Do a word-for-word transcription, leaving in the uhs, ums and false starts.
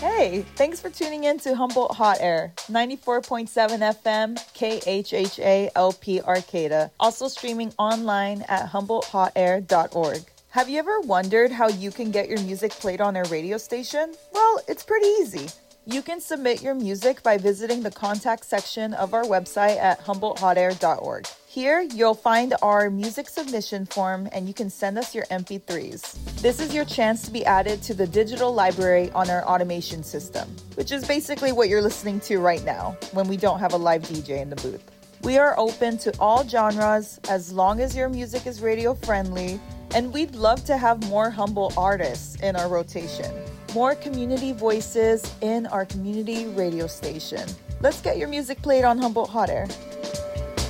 Hey, thanks for tuning in to Humboldt Hot Air, ninety-four point seven F M, K H H A L P Arcata, also streaming online at humboldt hot air dot org. Have you ever wondered how you can get your music played on our radio station? Well, it's pretty easy. You can submit your music by visiting the contact section of our website at humboldt hot air dot org. Here, you'll find our music submission form and you can send us your M P threes. This is your chance to be added to the digital library on our automation system, which is basically what you're listening to right now when we don't have a live D J in the booth. We are open to all genres as long as your music is radio friendly, and we'd love to have more Humboldt artists in our rotation. More community voices in our community radio station. Let's get your music played on Humboldt Hot Air.